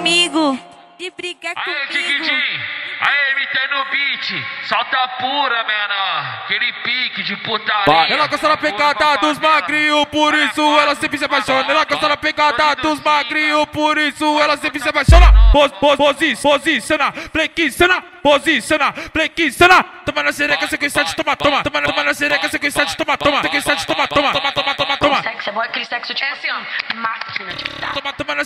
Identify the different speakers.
Speaker 1: comigo. De brigar
Speaker 2: Aê,
Speaker 1: comigo.
Speaker 2: Tiquitim! Aê, MT no beat! Solta pura, menor! Aquele pique de putaria!
Speaker 3: Ela gosta da pegada dos magrinhos, por isso ela sempre se apaixona. Ela gosta da pegada dos magrinhos, por isso ela sempre se apaixona. Posiciona, flexiona, posiciona, flexiona. Toma na xereca, sequência de toma, toma.